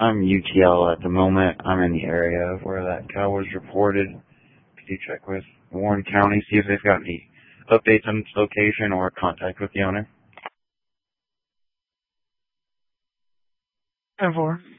I'm UTL at the moment. I'm in the area of where that cow was reported. Could you check with Warren County, see if they've got any updates on its location or contact with the owner? 10-4.